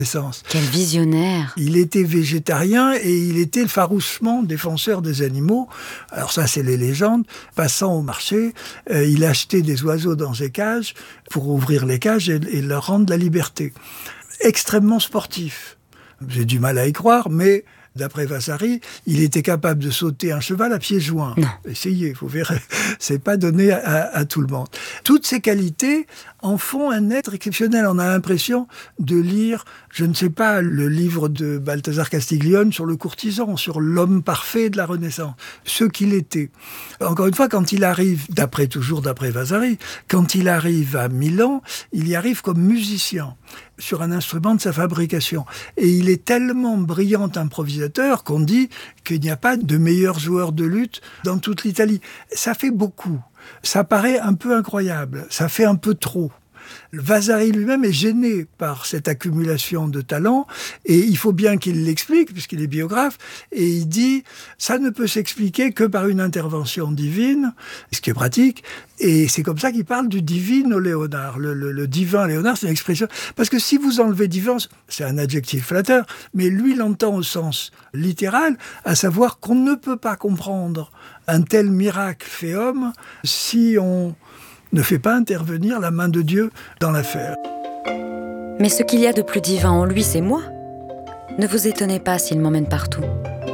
Renaissance. Quel visionnaire! Il était végétarien et il était farouchement défenseur des animaux. Alors ça, c'est les légendes. Passant au marché, il achetait des oiseaux dans ses cages pour ouvrir les cages et leur rendre la liberté. Extrêmement sportif. J'ai du mal à y croire, mais d'après Vasari, il était capable de sauter un cheval à pieds joints. Non. Essayez, vous verrez. C'est pas donné à tout le monde. Toutes ces qualités en font un être exceptionnel. On a l'impression de lire, je ne sais pas, le livre de Balthazar Castiglione sur le courtisan, sur l'homme parfait de la Renaissance, ce qu'il était. Encore une fois, quand il arrive, toujours d'après Vasari, quand il arrive à Milan, il y arrive comme musicien sur un instrument de sa fabrication. Et il est tellement brillant improvisateur qu'on dit qu'il n'y a pas de meilleur joueur de luth dans toute l'Italie. Ça fait beaucoup. Ça paraît un peu incroyable. Ça fait un peu trop. Vasari lui-même est gêné par cette accumulation de talents et il faut bien qu'il l'explique puisqu'il est biographe et il dit ça ne peut s'expliquer que par une intervention divine, ce qui est pratique, et c'est comme ça qu'il parle du divino Léonard. Le divin Léonard, c'est une expression, parce que si vous enlevez divin, c'est un adjectif flatteur, mais lui l'entend au sens littéral, à savoir qu'on ne peut pas comprendre un tel miracle fait homme si on ne fait pas intervenir la main de Dieu dans l'affaire. Mais ce qu'il y a de plus divin en lui, c'est moi. Ne vous étonnez pas s'il m'emmène partout.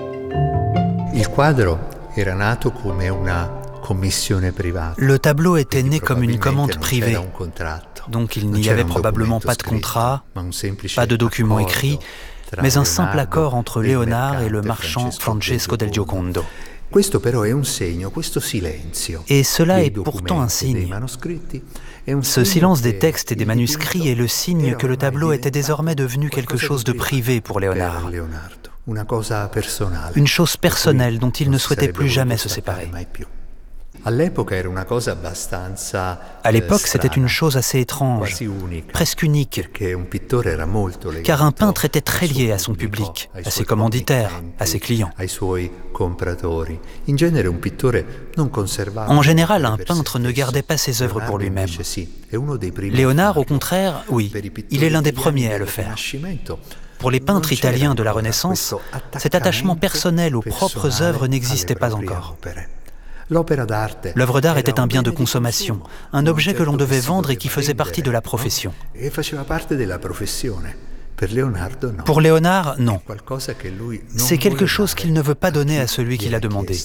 Le tableau était né comme une commande privée, donc il n'y avait probablement pas de contrat, pas de document écrit, mais un simple accord entre Léonard et le marchand Francesco del Giocondo. Et cela est pourtant un signe. Ce silence des textes et des manuscrits est le signe que le tableau était désormais devenu quelque chose de privé pour Léonard. Une chose personnelle dont il ne souhaitait plus jamais se séparer. À l'époque, c'était une chose assez étrange, presque unique, car un peintre était très lié à son public, à ses commanditaires, à ses clients. En général, un peintre ne gardait pas ses œuvres pour lui-même. Léonard, au contraire, oui, il est l'un des premiers à le faire. Pour les peintres italiens de la Renaissance, cet attachement personnel aux propres œuvres n'existait pas encore. L'œuvre d'art était un bien de consommation, un objet que l'on devait vendre et qui faisait partie de la profession. Pour Léonard, non. C'est quelque chose qu'il ne veut pas donner à celui qui l'a demandé,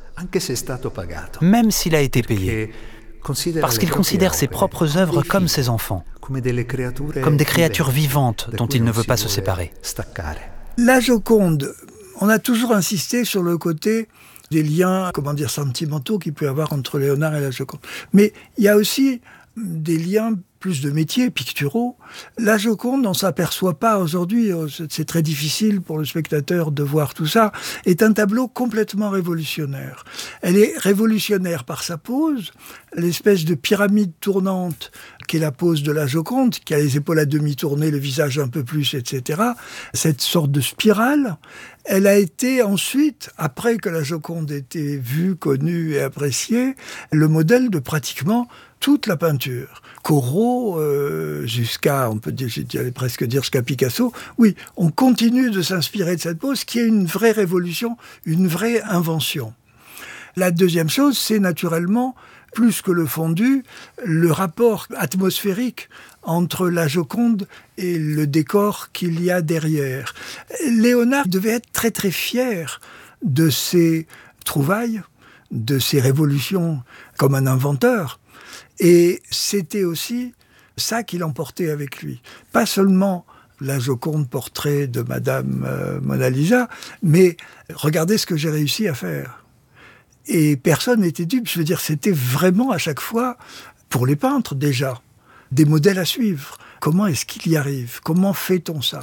même s'il a été payé, parce qu'il considère ses propres œuvres comme ses enfants, comme des créatures vivantes dont il ne veut pas se séparer. La Joconde, on a toujours insisté sur le côté des liens, sentimentaux qu'il peut y avoir entre Léonard et la Joconde. Mais il y a aussi des liens plus de métiers picturaux. La Joconde, on ne s'aperçoit pas aujourd'hui, c'est très difficile pour le spectateur de voir tout ça, est un tableau complètement révolutionnaire. Elle est révolutionnaire par sa pose, l'espèce de pyramide tournante qui est la pose de la Joconde, qui a les épaules à demi tournées, le visage un peu plus, etc. Cette sorte de spirale, elle a été ensuite, après que la Joconde ait été vue, connue et appréciée, le modèle de pratiquement toute la peinture. Corot, jusqu'à, j'allais presque dire jusqu'à Picasso, oui, on continue de s'inspirer de cette pose qui est une vraie révolution, une vraie invention. La deuxième chose, c'est naturellement, plus que le fondu, le rapport atmosphérique entre la Joconde et le décor qu'il y a derrière. Léonard devait être très très fier de ses trouvailles, de ses révolutions comme un inventeur. Et c'était aussi ça qu'il emportait avec lui. Pas seulement la Joconde portrait de Madame Mona Lisa, mais regardez ce que j'ai réussi à faire. Et personne n'était dupe. Je veux dire, c'était vraiment à chaque fois, pour les peintres déjà, des modèles à suivre. Comment est-ce qu'il y arrive? Comment fait-on ça?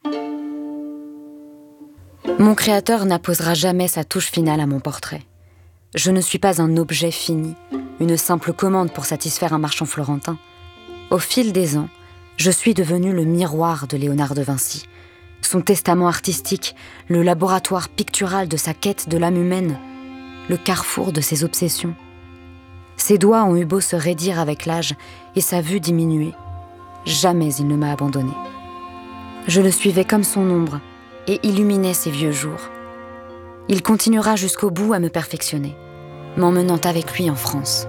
Mon créateur n'apposera jamais sa touche finale à mon portrait. Je ne suis pas un objet fini, une simple commande pour satisfaire un marchand florentin. Au fil des ans, je suis devenu le miroir de Léonard de Vinci. Son testament artistique, le laboratoire pictural de sa quête de l'âme humaine, le carrefour de ses obsessions. Ses doigts ont eu beau se raidir avec l'âge et sa vue diminuer. Jamais il ne m'a abandonné. Je le suivais comme son ombre et illuminais ses vieux jours. Il continuera jusqu'au bout à me perfectionner, m'emmenant avec lui en France.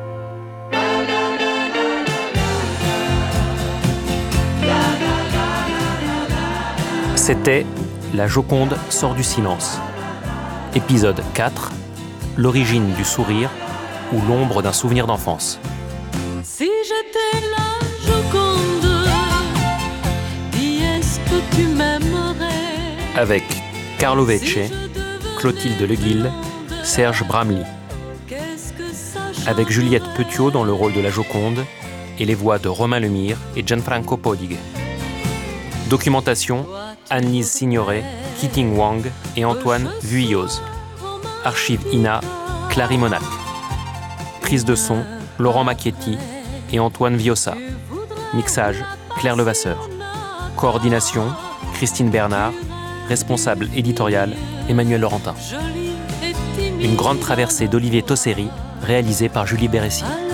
C'était La Joconde sort du silence. Épisode 4, l'origine du sourire ou l'ombre d'un souvenir d'enfance. Si j'étais la Joconde, dis est-ce que tu m'aimerais? Avec Carlo Vecce, Clotilde Leguil, Serge Bramley. Avec Juliette Petiot dans le rôle de la Joconde et les voix de Romain Lemire et Gianfranco Podig. Documentation, Anne-Lise Signoret, Keating Wang et Antoine Vuilloz. Archives INA, Clary Monat. Prise de son, Laurent Macchietti et Antoine Viossa. Mixage, Claire Levasseur. Coordination, Christine Bernard. Responsable éditorial, Emmanuel Laurentin. Une grande traversée d'Olivier Tosseri, réalisée par Julie Bérécy.